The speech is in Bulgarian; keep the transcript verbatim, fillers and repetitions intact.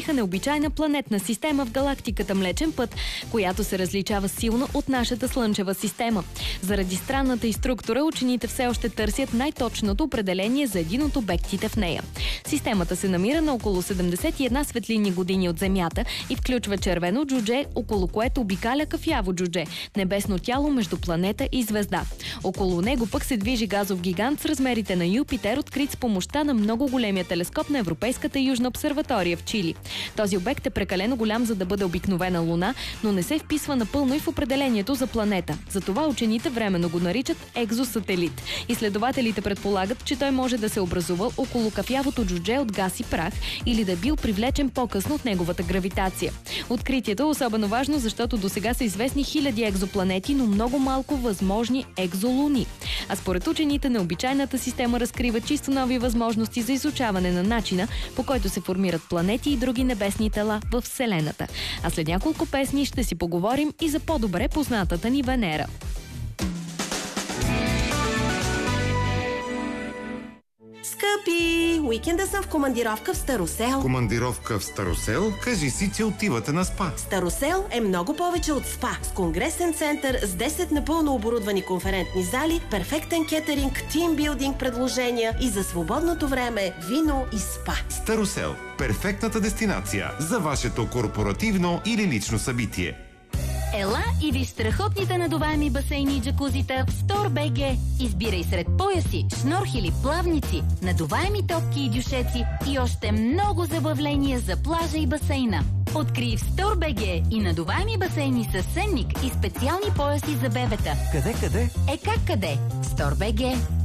откриха необичайна планетна система в галактиката Млечен път, която се различава силно от нашата Слънчева система. Заради странната й структура, учените все още търсят най-точното определение за един от обектите в нея. Системата се намира на около седемдесет и една светлинни години от Земята и включва червено джудже, около което обикаля кафяво джудже – небесно тяло между планета и звезда. Около него пък се движи газов гигант с размерите на Юпитер, открит с помощта на много големия телескоп на Европейската южна обсерватория в Чили. Този обект е прекалено голям, за да бъде обикновена Луна, но не се вписва напълно и в определението за планета. Затова учените временно го наричат екзосателит. Изследователите предполагат, че той може да се образувал около кафявото джудже от газ и прах или да е бил привлечен по-късно от неговата гравитация. Откритието е особено важно, защото досега са известни хиляди екзопланети, но много малко възможни екзолуни. А според учените, необичайната система разкрива чисто нови възможности за изучаване на начина, по който се формират планети и други небесни тела в Вселената. А след няколко песни ще си поговорим и за по-добре познатата ни Венера. Скъпи, уикенда съм в командировка в Старосел. Командировка в Старосел? Кажи си, че отивате на спа. Старосел е много повече от спа. С конгресен център, с десет напълно оборудвани конферентни зали, перфектен кетеринг, тимбилдинг предложения и за свободното време вино и спа. Старосел – перфектната дестинация за вашето корпоративно или лично събитие. Ела и виж страхотните надуваеми басейни и джакузита в StoreBG. Избирай сред пояси, шнорхели, плавници, надуваеми топки и дюшеци и още много забавления за плажа и басейна. Открий в StoreBG и надуваеми басейни с сенник и специални пояси за бебета. Къде, къде? Е как къде? StoreBG.